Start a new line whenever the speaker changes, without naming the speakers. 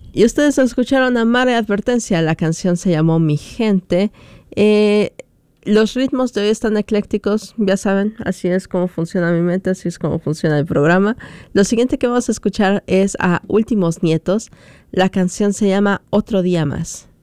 Y ustedes escucharon a Mare Advertencia, la canción se llamó Mi Gente. Los ritmos de hoy están eclécticos, ya saben, así es como funciona mi mente, así es como funciona el programa. Lo siguiente que vamos a escuchar es a Últimos Nietos, la canción se llama Otro Día Más.